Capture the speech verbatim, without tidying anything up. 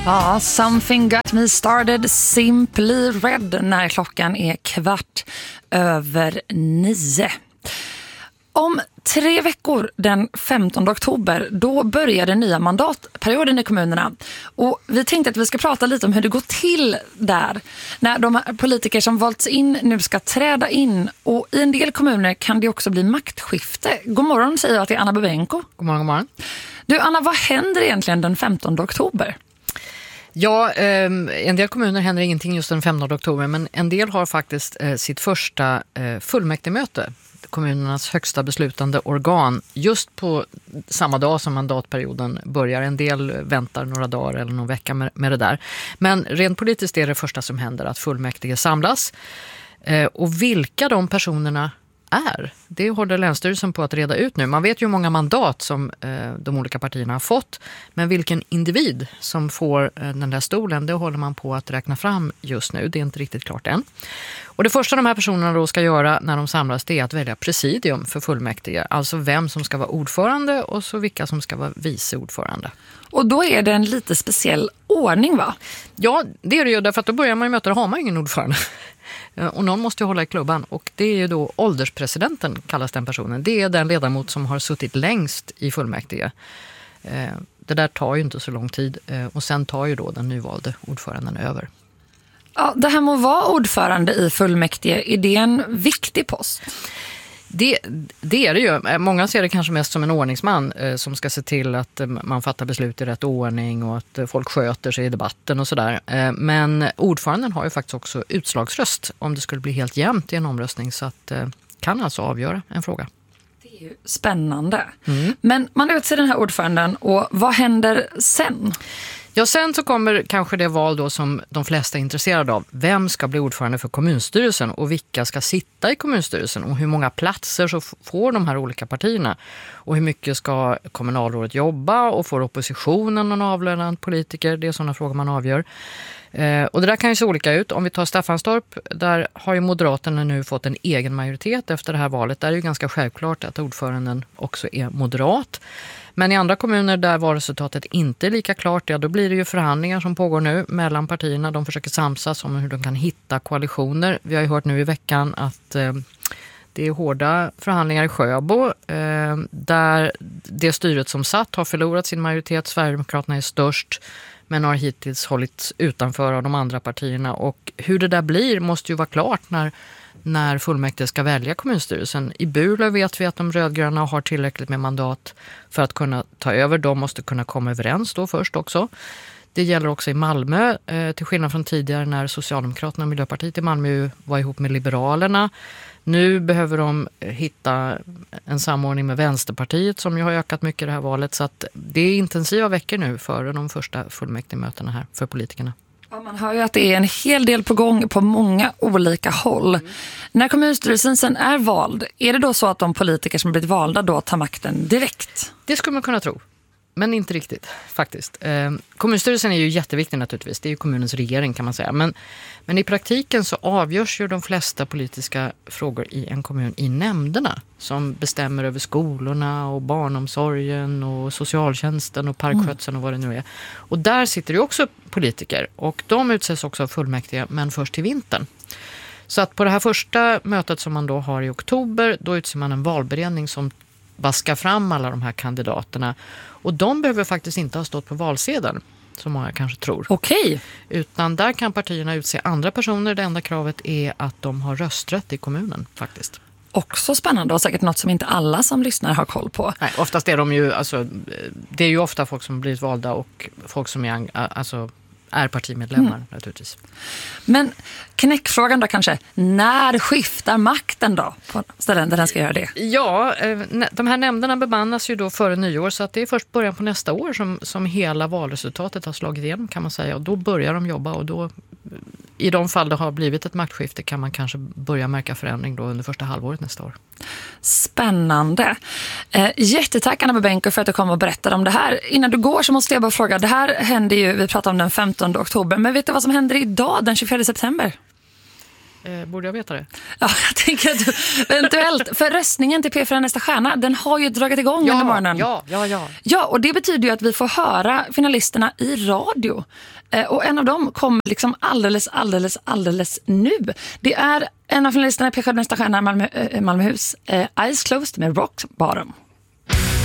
Ja, Something Got Me Started, Simply Red, när klockan är kvart över nio. Om tre veckor, den femtonde oktober, då börjar den nya mandatperioden i kommunerna. Och vi tänkte att vi ska prata lite om hur det går till där. När de politiker som valts in nu ska träda in. Och i en del kommuner kan det också bli maktskifte. God morgon, säger jag till Anna Babenko. God morgon, god morgon. Du Anna, vad händer egentligen den femtonde oktober? Ja, eh, en del kommuner händer ingenting just den femtonde oktober, men en del har faktiskt eh, sitt första eh, fullmäktigemöte, kommunernas högsta beslutande organ, just på samma dag som mandatperioden börjar. En del väntar några dagar eller någon vecka med, med det där. Men rent politiskt är det första som händer att fullmäktige samlas. Eh, och vilka de personerna är, det håller Länsstyrelsen på att reda ut nu. Man vet ju hur många mandat som eh, de olika partierna har fått, men vilken individ som får eh, den där stolen, det håller man på att räkna fram just nu. Det är inte riktigt klart än. Och det första de här personerna då ska göra när de samlas, det är att välja presidium för fullmäktige. Alltså vem som ska vara ordförande och så vilka som ska vara vice ordförande. Och då är det en lite speciell ordning, va? Ja, det är det ju, därför att då börjar man ju möta, då har man ju ingen ordförande. Och någon måste ju hålla i klubban. Och det är ju då ålderspresidenten, kallas den personen. Det är den ledamot som har suttit längst i fullmäktige. Det där tar ju inte så lång tid. Och sen tar ju då den nyvalde ordföranden över. Ja, det här med att vara ordförande i fullmäktige, är det en viktig post? Det, det är det ju. Många ser det kanske mest som en ordningsman eh, som ska se till att eh, man fattar beslut i rätt ordning och att eh, folk sköter sig i debatten och sådär. Eh, men ordföranden har ju faktiskt också utslagsröst om det skulle bli helt jämnt i en omröstning, så att eh, kan alltså avgöra en fråga. Det är ju spännande. Mm. Men man utser den här ordföranden, och vad händer sen? Ja, sen så kommer kanske det val då som de flesta är intresserade av. Vem ska bli ordförande för kommunstyrelsen och vilka ska sitta i kommunstyrelsen och hur många platser så får de här olika partierna och hur mycket ska kommunalrådet jobba och får oppositionen någon avlönad politiker? Det är sådana frågor man avgör. Eh, och det där kan ju se olika ut. Om vi tar Staffanstorp, där har ju Moderaterna nu fått en egen majoritet efter det här valet. Där är det ju ganska självklart att ordföranden också är moderat. Men i andra kommuner där valresultatet inte är lika klart, ja, då blir det ju förhandlingar som pågår nu mellan partierna. De försöker samsas om hur de kan hitta koalitioner. Vi har ju hört nu i veckan att eh, det är hårda förhandlingar i Sjöbo eh, där det styret som satt har förlorat sin majoritet. Sverigedemokraterna är störst, men har hittills hållits utanför av de andra partierna. Och hur det där blir måste ju vara klart när när fullmäktige ska välja kommunstyrelsen. I Burlöv vet vi att de rödgröna har tillräckligt med mandat för att kunna ta över. De måste kunna komma överens då först också. Det gäller också i Malmö, eh, till skillnad från tidigare när Socialdemokraterna och Miljöpartiet i Malmö var ihop med Liberalerna. Nu behöver de hitta en samordning med Vänsterpartiet som ju har ökat mycket i det här valet. Så att det är intensiva veckor nu före de första fullmäktigemötena här för politikerna. Ja, man hör ju att det är en hel del på gång på många olika håll. Mm. När kommunstyrelsen sen är vald, är det då så att de politiker som blivit valda då tar makten direkt? Det skulle man kunna tro. Men inte riktigt, faktiskt. Eh, kommunstyrelsen är ju jätteviktig naturligtvis. Det är ju kommunens regering, kan man säga. Men, men i praktiken så avgörs ju de flesta politiska frågor i en kommun i nämnderna. Som bestämmer över skolorna och barnomsorgen och socialtjänsten och parkskötseln och vad det nu är. Och där sitter ju också politiker. Och de utses också av fullmäktige, men först till vintern. Så att på det här första mötet som man då har i oktober, då utser man en valberedning som vaska fram alla de här kandidaterna. Och de behöver faktiskt inte ha stått på valsedeln, som många kanske tror. Okej. Utan där kan partierna utse andra personer. Det enda kravet är att de har rösträtt i kommunen faktiskt. Också spännande och säkert något som inte alla som lyssnar har koll på. Nej, oftast är de ju, alltså, det är ju ofta folk som blivit valda och folk som är, alltså, är partimedlemmar mm. naturligtvis. Men knäckfrågan då kanske, när skiftar makten då på ställen där den ska göra det? Ja, de här nämnderna bemannas ju då före nyår, så att det är först början på nästa år som, som hela valresultatet har slagit igenom, kan man säga. Och då börjar de jobba, och då i de fall det har blivit ett maktskifte kan man kanske börja märka förändring då under första halvåret nästa år. Spännande. Eh, jättetack Anna Babenko för att du kom och berättade om det här. Innan du går så måste jag bara fråga, det här händer ju, vi pratar om den femtonde oktober, men vet du vad som händer idag den tjugofjärde september? Eh, borde jag veta det? Ja, jag tänker att du, eventuellt. För röstningen till P fyra Nästa stjärna, den har ju dragit igång ja, under morgonen. Ja, ja, ja. Ja, och det betyder ju att vi får höra finalisterna i radio. Eh, och en av dem kommer liksom alldeles, alldeles, alldeles nu. Det är en av finalisterna i P fyra Nästa stjärna, Malmö, eh, Malmöhus, eh, Eyes Closed med Rock Bottom.